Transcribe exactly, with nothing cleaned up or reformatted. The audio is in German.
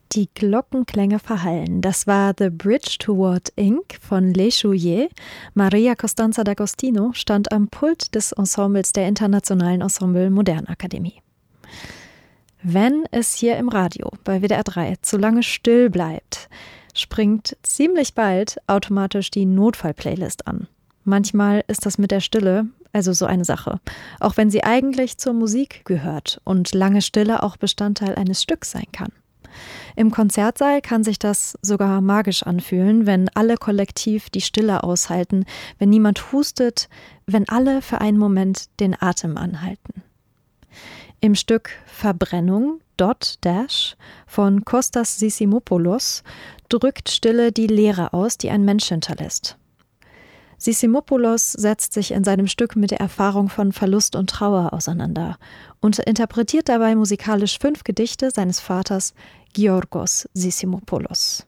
Die Glockenklänge verhallen. Das war The Bridge Toward Ink von Le Chouillet. Maria Costanza d'Agostino stand am Pult des Ensembles der Internationalen Ensemble Modernakademie. Wenn es hier im Radio bei W D R drei zu lange still bleibt, springt ziemlich bald automatisch die Notfall-Playlist an. Manchmal ist das mit der Stille also so eine Sache, auch wenn sie eigentlich zur Musik gehört und lange Stille auch Bestandteil eines Stücks sein kann. Im Konzertsaal kann sich das sogar magisch anfühlen, wenn alle kollektiv die Stille aushalten, wenn niemand hustet, wenn alle für einen Moment den Atem anhalten. Im Stück Verbrennung, Dot Dash von Kostas Sissimopoulos drückt Stille die Leere aus, die ein Mensch hinterlässt. Sissimopoulos setzt sich in seinem Stück mit der Erfahrung von Verlust und Trauer auseinander und interpretiert dabei musikalisch fünf Gedichte seines Vaters Georgos Sissimopoulos.